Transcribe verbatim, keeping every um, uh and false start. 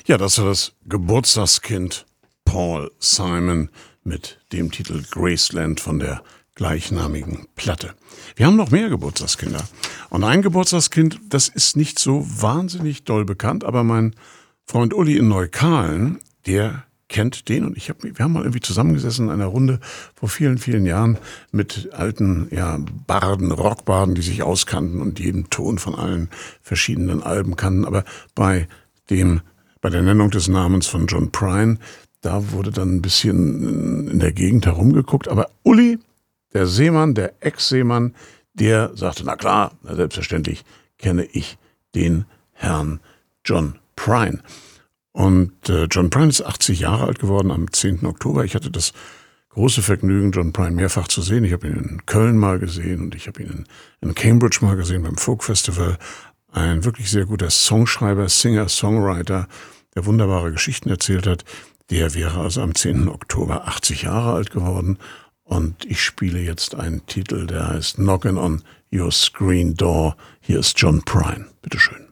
Ja, das war das Geburtstagskind Paul Simon mit dem Titel Graceland von der gleichnamigen Platte. Wir haben noch mehr Geburtstagskinder. Und ein Geburtstagskind, das ist nicht so wahnsinnig doll bekannt, aber mein Freund Uli in Neukalen, der kennt den, und ich hab, wir haben mal irgendwie zusammengesessen in einer Runde vor vielen, vielen Jahren mit alten ja, Barden, Rockbarden, die sich auskannten und jeden Ton von allen verschiedenen Alben kannten. Aber bei dem, bei der Nennung des Namens von John Prine, da wurde dann ein bisschen in der Gegend herumgeguckt. Aber Uli, der Seemann, der Ex-Seemann, der sagte, na klar, na selbstverständlich kenne ich den Herrn John Prine. Und äh, John Prine ist achtzig Jahre alt geworden am zehnten Oktober. Ich hatte das große Vergnügen, John Prine mehrfach zu sehen. Ich habe ihn in Köln mal gesehen und ich habe ihn in, in Cambridge mal gesehen beim Folk Festival. Ein wirklich sehr guter Songschreiber, Singer, Songwriter, der wunderbare Geschichten erzählt hat. Der wäre also am zehnten Oktober achtzig Jahre alt geworden. Und ich spiele jetzt einen Titel, der heißt Knockin' on Your Screen Door. Hier ist John Prine. Bitteschön.